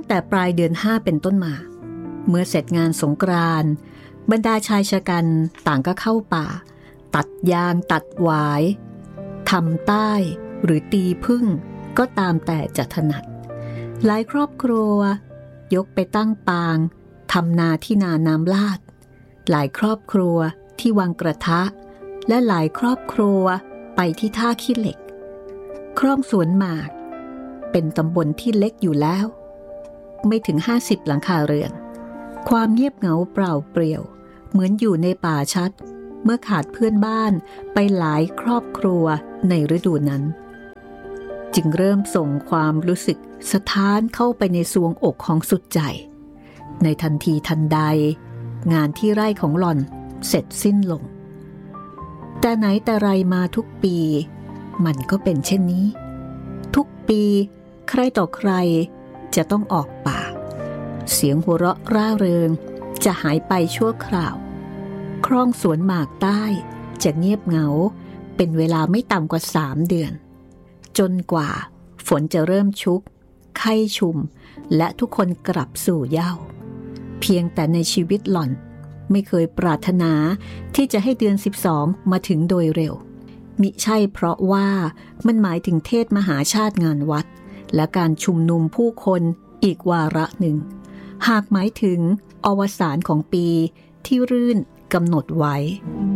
งแต่ปลายเดือน5เป็นต้นมาเมื่อเสร็จงานสงกรานต์บรรดาชายชะกันต่างก็เข้าป่าตัดยางตัดหวายทำใต้หรือตีพึ่งก็ตามแต่จะถนัดหลายครอบครัวยกไปตั้งปางทำนาที่นาน้ำลาดหลายครอบครัวที่วังกระทะและหลายครอบครัวไปที่ท่าขี้เหล็กคลองสวนหมากเป็นตำบลที่เล็กอยู่แล้วไม่ถึง50หลังคาเรือนความเงียบเหงาเปล่าเปลี่ยวเหมือนอยู่ในป่าชัดเมื่อขาดเพื่อนบ้านไปหลายครอบครัวในฤดูนั้นจึงเริ่มส่งความรู้สึกสะท้านเข้าไปในซวงอกของสุดใจในทันทีทันใดงานที่ไร่ของหล่อนเสร็จสิ้นลงแต่ไหนแต่ไรมาทุกปีมันก็เป็นเช่นนี้ทุกปีใครต่อใครจะต้องออกป่าเสียงหัวเราะร่าเริงจะหายไปชั่วคราวคลองสวนหมากใต้จะเงียบเหงาเป็นเวลาไม่ต่ำกว่า3 เดือนจนกว่าฝนจะเริ่มชุกไข้ชุมและทุกคนกลับสู่เหย้าเพียงแต่ในชีวิตหล่อนไม่เคยปรารถนาที่จะให้เดือน12มาถึงโดยเร็วมิใช่เพราะว่ามันหมายถึงเทศมหาชาติงานวัดและการชุมนุมผู้คนอีกวาระหนึ่งหากหมายถึงอวสานของปีที่รื่นกำหนดไว้